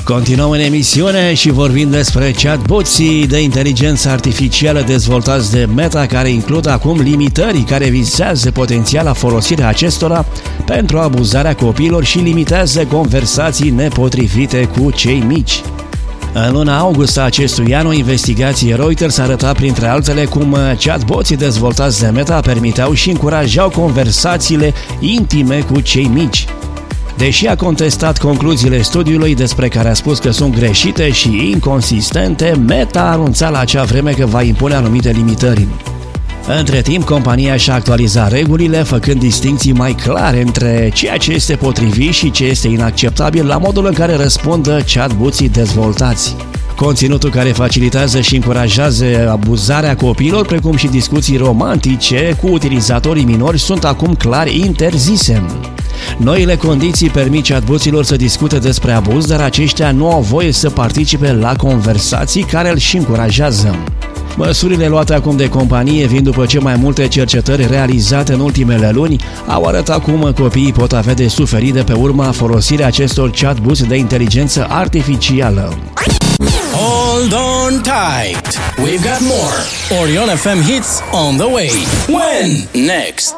Continuăm în emisiune și vorbim despre chatboții de inteligență artificială dezvoltați de Meta, care includ acum limitări care vizează potențiala folosirea acestora pentru abuzarea copiilor și limitează conversații nepotrivite cu cei mici. În luna august a acestui an, o investigație Reuters arăta printre altele cum chatboții dezvoltați de Meta permiteau și încurajau conversațiile intime cu cei mici. Deși a contestat concluziile studiului, despre care a spus că sunt greșite și inconsistente, Meta a anunțat la acea vreme că va impune anumite limitări. Între timp, compania și-a actualizat regulile, făcând distincții mai clare între ceea ce este potrivit și ce este inacceptabil la modul în care răspund chatboții dezvoltați. Conținutul care facilitează și încurajează abuzarea copiilor, precum și discuții romantice cu utilizatorii minori, sunt acum clar interzise. Noile condiții permit chatboților să discute despre abuz, dar aceștia nu au voie să participe la conversații care îl și încurajează. Măsurile luate acum de companie vin după ce mai multe cercetări realizate în ultimele luni au arătat cum copiii pot avea de suferit de pe urma folosirii acestor chatbots de inteligență artificială. Hold on tight. We've got more Orion FM hits on the way. When? Next.